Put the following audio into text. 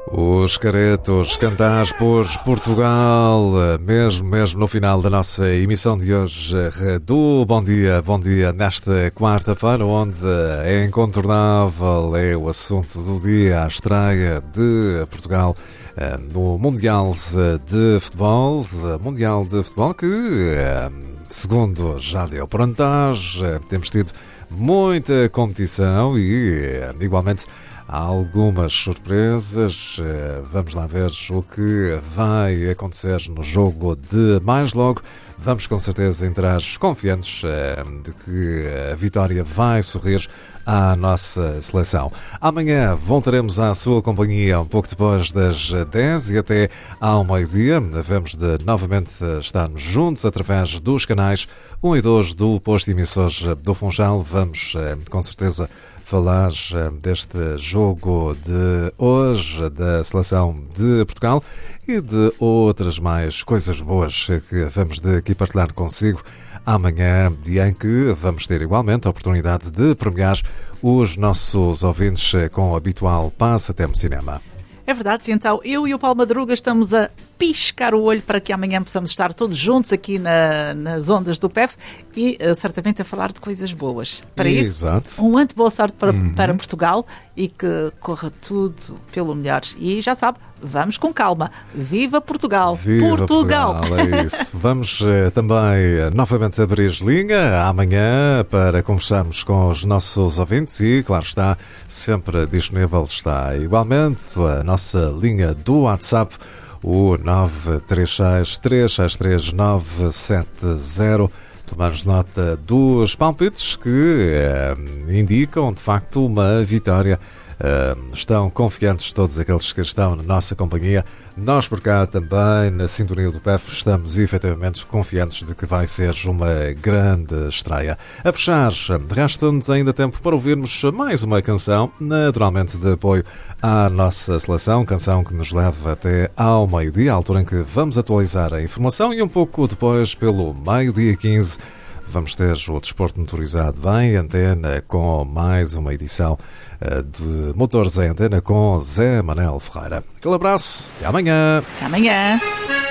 Os caretos cantados por Portugal, mesmo no final da nossa emissão de hoje do Bom Dia, nesta quarta-feira, onde é incontornável, é o assunto do dia, a estreia de Portugal no Mundial de Futebol, que, segundo já deu por antares, temos tido muita competição e, igualmente, há algumas surpresas. Vamos lá ver o que vai acontecer no jogo de mais logo. Vamos com certeza entrar confiantes de que a vitória vai sorrir à nossa seleção. Amanhã voltaremos à sua companhia um pouco depois das 10 e até ao meio-dia. Vamos de novamente estarmos juntos através dos canais 1 e 2 do posto de emissores do Funchal. Vamos com certeza falar deste jogo de hoje da seleção de Portugal e de outras mais coisas boas que vamos daqui partilhar consigo amanhã, dia em que vamos ter igualmente a oportunidade de premiar os nossos ouvintes com o habitual Passatempo Cinema. É verdade, então eu e o Paulo Madruga estamos a piscar o olho para que amanhã possamos estar todos juntos aqui nas ondas do PEF e certamente a falar de coisas boas. Para Exato. Isso, um boa sorte para Portugal e que corra tudo pelo melhor. E já sabe, vamos com calma. Viva Portugal! Viva Portugal! É isso. Vamos também novamente abrir linha amanhã para conversarmos com os nossos ouvintes e, claro está, sempre disponível está igualmente a nossa linha do WhatsApp, o 936-363-970. Tomamos nota dos palpites que indicam, de facto, uma vitória. Estão confiantes todos aqueles que estão na nossa companhia. Nós por cá também, na sintonia do PEF, estamos efetivamente confiantes de que vai ser uma grande estreia. A fechar, resta-nos ainda tempo para ouvirmos mais uma canção, naturalmente de apoio à nossa seleção, canção que nos leva até ao meio-dia, a altura em que vamos atualizar a informação, e um pouco depois, pelo meio-dia 15, vamos ter o Desporto Motorizado em Antena com mais uma edição de Motores em Antena com Zé Manel Ferreira. Aquele abraço, até amanhã. Até amanhã.